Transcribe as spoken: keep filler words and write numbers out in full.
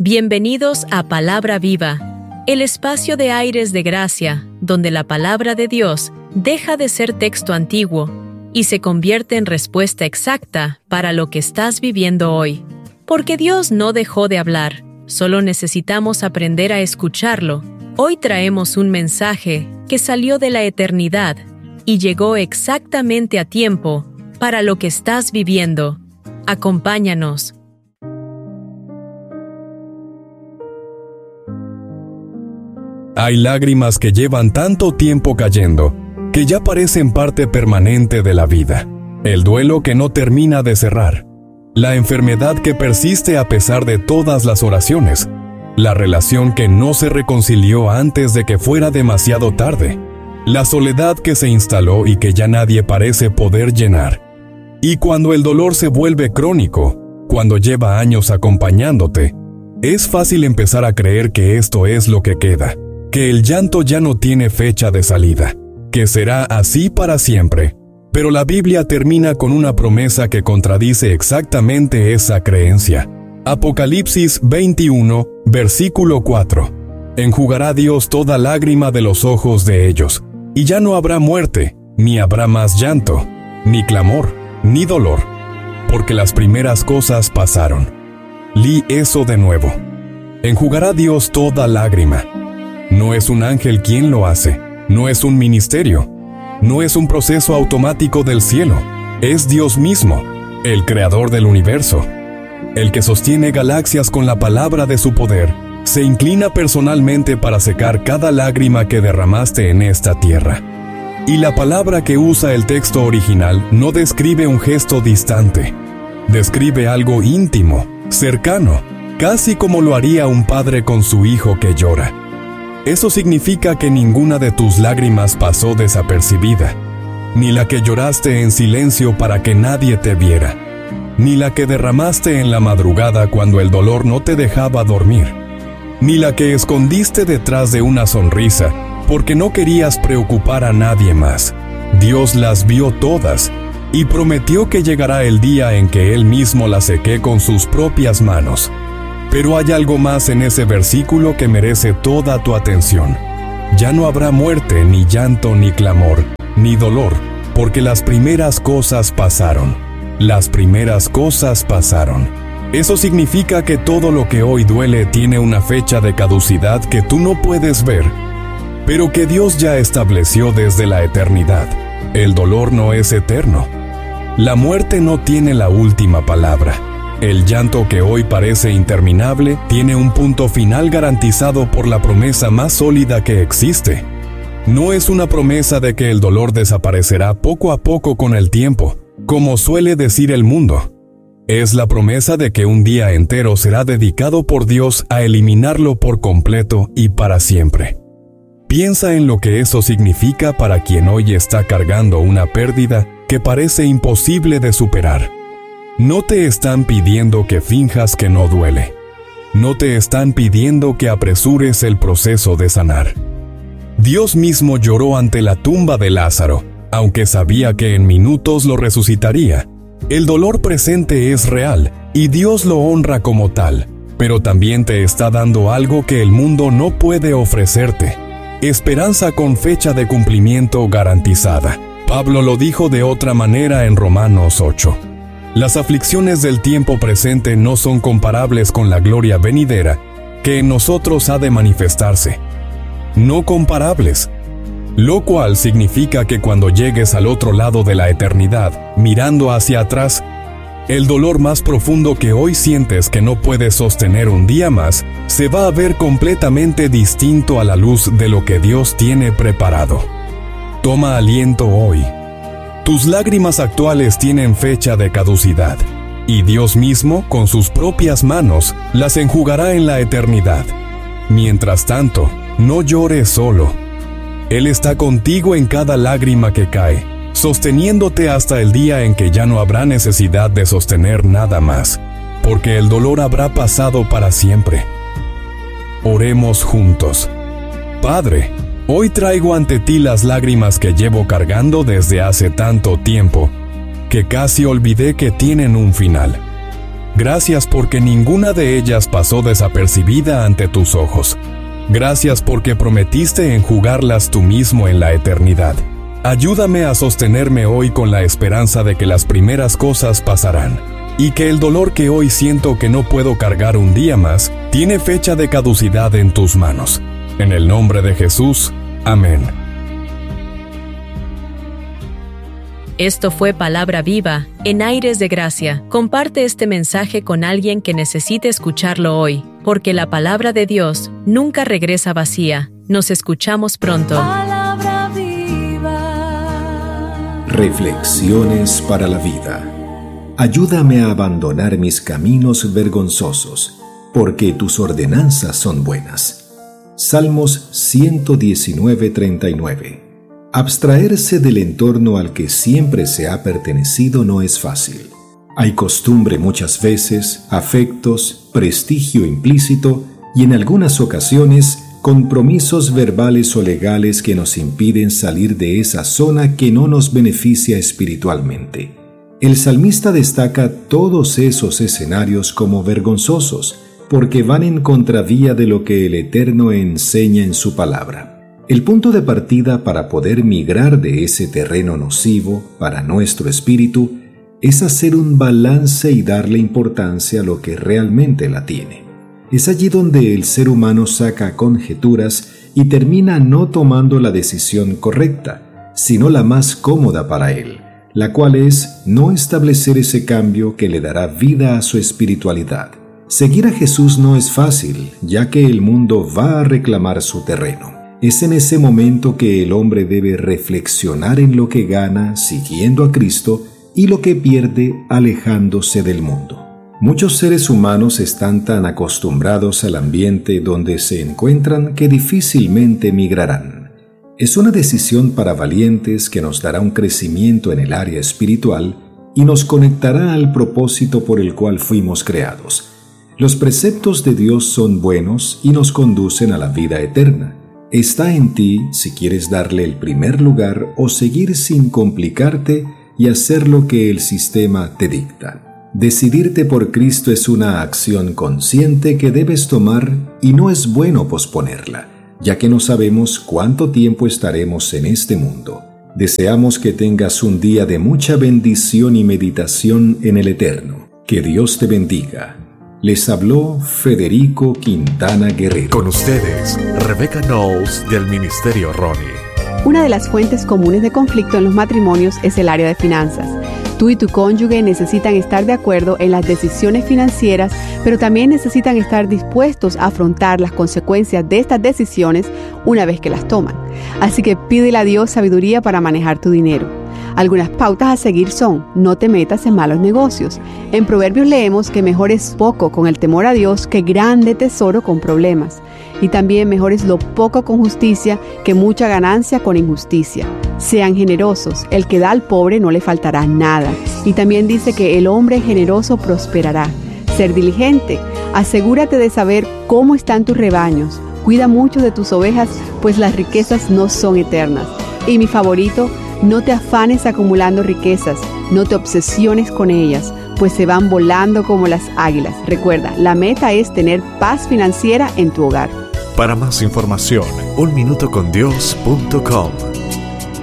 Bienvenidos a Palabra Viva, el espacio de aires de gracia, donde la palabra de Dios deja de ser texto antiguo y se convierte en respuesta exacta para lo que estás viviendo hoy. Porque Dios no dejó de hablar, solo necesitamos aprender a escucharlo. Hoy traemos un mensaje que salió de la eternidad y llegó exactamente a tiempo para lo que estás viviendo. Acompáñanos. Hay lágrimas que llevan tanto tiempo cayendo, que ya parecen parte permanente de la vida. El duelo que no termina de cerrar. La enfermedad que persiste a pesar de todas las oraciones. La relación que no se reconcilió antes de que fuera demasiado tarde. La soledad que se instaló y que ya nadie parece poder llenar. Y cuando el dolor se vuelve crónico, cuando lleva años acompañándote, es fácil empezar a creer que esto es lo que queda. Que el llanto ya no tiene fecha de salida, que será así para siempre. Pero la Biblia termina con una promesa que contradice exactamente esa creencia. Apocalipsis veintiuno, versículo cuatro. Enjugará Dios toda lágrima de los ojos de ellos, y ya no habrá muerte, ni habrá más llanto, ni clamor, ni dolor, porque las primeras cosas pasaron. Lee eso de nuevo. Enjugará Dios toda lágrima. No es un ángel quien lo hace, no es un ministerio, no es un proceso automático del cielo, es Dios mismo, el creador del universo, el que sostiene galaxias con la palabra de su poder, se inclina personalmente para secar cada lágrima que derramaste en esta tierra. Y la palabra que usa el texto original no describe un gesto distante, describe algo íntimo, cercano, casi como lo haría un padre con su hijo que llora. Eso significa que ninguna de tus lágrimas pasó desapercibida, ni la que lloraste en silencio para que nadie te viera, ni la que derramaste en la madrugada cuando el dolor no te dejaba dormir, ni la que escondiste detrás de una sonrisa porque no querías preocupar a nadie más. Dios las vio todas y prometió que llegará el día en que Él mismo las seque con sus propias manos. Pero hay algo más en ese versículo que merece toda tu atención. Ya no habrá muerte, ni llanto, ni clamor, ni dolor, porque las primeras cosas pasaron. Las primeras cosas pasaron. Eso significa que todo lo que hoy duele tiene una fecha de caducidad que tú no puedes ver, pero que Dios ya estableció desde la eternidad. El dolor no es eterno. La muerte no tiene la última palabra. El llanto que hoy parece interminable tiene un punto final garantizado por la promesa más sólida que existe. No es una promesa de que el dolor desaparecerá poco a poco con el tiempo, como suele decir el mundo. Es la promesa de que un día entero será dedicado por Dios a eliminarlo por completo y para siempre. Piensa en lo que eso significa para quien hoy está cargando una pérdida que parece imposible de superar. No te están pidiendo que finjas que no duele. No te están pidiendo que apresures el proceso de sanar. Dios mismo lloró ante la tumba de Lázaro, aunque sabía que en minutos lo resucitaría. El dolor presente es real, y Dios lo honra como tal, pero también te está dando algo que el mundo no puede ofrecerte. Esperanza con fecha de cumplimiento garantizada. Pablo lo dijo de otra manera en Romanos ocho. Las aflicciones del tiempo presente no son comparables con la gloria venidera que en nosotros ha de manifestarse. No comparables. Lo cual significa que cuando llegues al otro lado de la eternidad, mirando hacia atrás, el dolor más profundo que hoy sientes que no puedes sostener un día más, se va a ver completamente distinto a la luz de lo que Dios tiene preparado. Toma aliento hoy. Tus lágrimas actuales tienen fecha de caducidad, y Dios mismo, con sus propias manos, las enjugará en la eternidad. Mientras tanto, no llores solo. Él está contigo en cada lágrima que cae, sosteniéndote hasta el día en que ya no habrá necesidad de sostener nada más, porque el dolor habrá pasado para siempre. Oremos juntos. Padre, hoy traigo ante ti las lágrimas que llevo cargando desde hace tanto tiempo, que casi olvidé que tienen un final. Gracias porque ninguna de ellas pasó desapercibida ante tus ojos. Gracias porque prometiste enjugarlas tú mismo en la eternidad. Ayúdame a sostenerme hoy con la esperanza de que las primeras cosas pasarán y que el dolor que hoy siento que no puedo cargar un día más tiene fecha de caducidad en tus manos. En el nombre de Jesús, amén. Esto fue Palabra Viva en Aires de Gracia. Comparte este mensaje con alguien que necesite escucharlo hoy, porque la palabra de Dios nunca regresa vacía. Nos escuchamos pronto. Palabra viva. Reflexiones para la vida. Ayúdame a abandonar mis caminos vergonzosos, porque tus ordenanzas son buenas. Salmos ciento diecinueve, treinta y nueve. Abstraerse del entorno al que siempre se ha pertenecido no es fácil. Hay costumbre muchas veces, afectos, prestigio implícito y en algunas ocasiones compromisos verbales o legales que nos impiden salir de esa zona que no nos beneficia espiritualmente. El salmista destaca todos esos escenarios como vergonzosos, porque van en contravía de lo que el Eterno enseña en su palabra. El punto de partida para poder migrar de ese terreno nocivo para nuestro espíritu es hacer un balance y darle importancia a lo que realmente la tiene. Es allí donde el ser humano saca conjeturas y termina no tomando la decisión correcta, sino la más cómoda para él, la cual es no establecer ese cambio que le dará vida a su espiritualidad. Seguir a Jesús no es fácil, ya que el mundo va a reclamar su terreno. Es en ese momento que el hombre debe reflexionar en lo que gana siguiendo a Cristo y lo que pierde alejándose del mundo. Muchos seres humanos están tan acostumbrados al ambiente donde se encuentran que difícilmente migrarán. Es una decisión para valientes que nos dará un crecimiento en el área espiritual y nos conectará al propósito por el cual fuimos creados. Los preceptos de Dios son buenos y nos conducen a la vida eterna. Está en ti si quieres darle el primer lugar o seguir sin complicarte y hacer lo que el sistema te dicta. Decidirte por Cristo es una acción consciente que debes tomar y no es bueno posponerla, ya que no sabemos cuánto tiempo estaremos en este mundo. Deseamos que tengas un día de mucha bendición y meditación en el Eterno. Que Dios te bendiga. Les habló Federico Quintana Guerrero. Con ustedes, Rebecca Knowles del Ministerio Ronnie. Una de las fuentes comunes de conflicto en los matrimonios es el área de finanzas. Tú y tu cónyuge necesitan estar de acuerdo en las decisiones financieras, pero también necesitan estar dispuestos a afrontar las consecuencias de estas decisiones una vez que las toman. Así que pídele a Dios sabiduría para manejar tu dinero. Algunas pautas a seguir son: no te metas en malos negocios. En Proverbios leemos que mejor es poco con el temor a Dios que grande tesoro con problemas. Y también mejor es lo poco con justicia que mucha ganancia con injusticia. Sean generosos, el que da al pobre no le faltará nada. Y también dice que el hombre generoso prosperará. Ser diligente, asegúrate de saber cómo están tus rebaños. Cuida mucho de tus ovejas, pues las riquezas no son eternas. Y mi favorito, no te afanes acumulando riquezas, no te obsesiones con ellas, pues se van volando como las águilas. Recuerda, la meta es tener paz financiera en tu hogar. Para más información, un minuto con dios punto com.